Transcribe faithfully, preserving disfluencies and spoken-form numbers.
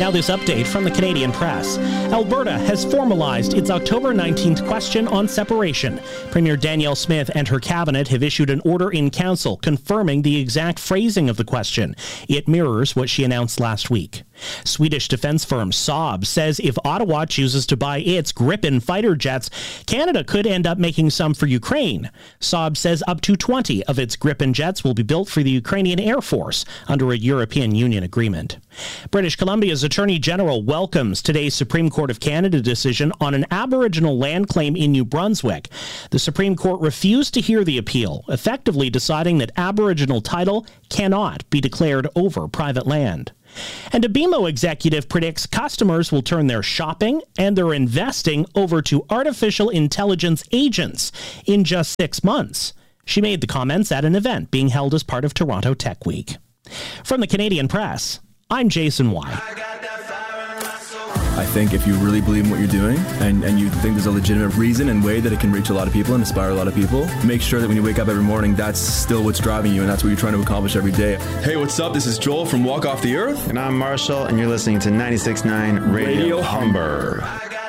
Now this update from the Canadian Press. Alberta has formalized its October nineteenth question on separation. Premier Danielle Smith and her cabinet have issued an order in council confirming the exact phrasing of the question. It mirrors what she announced last week. Swedish defense firm Saab says if Ottawa chooses to buy its Gripen fighter jets, Canada could end up making some for Ukraine. Saab says up to twenty of its Gripen jets will be built for the Ukrainian Air Force under a European Union agreement. British Columbia's Attorney General welcomes today's Supreme Court of Canada decision on an Aboriginal land claim in New Brunswick. The Supreme Court refused to hear the appeal, effectively deciding that Aboriginal title cannot be declared over private land. And a B M O executive predicts customers will turn their shopping and their investing over to artificial intelligence agents in just six months. She made the comments at an event being held as part of Toronto Tech Week. From the Canadian Press, I'm Jason White. I think if you really believe in what you're doing and, and you think there's a legitimate reason and way that it can reach a lot of people and inspire a lot of people, make sure that when you wake up every morning, that's still what's driving you and that's what you're trying to accomplish every day. Hey, what's up? This is Joel from Walk Off the Earth. And I'm Marshall, and you're listening to ninety-six point nine Radio, Radio Humber.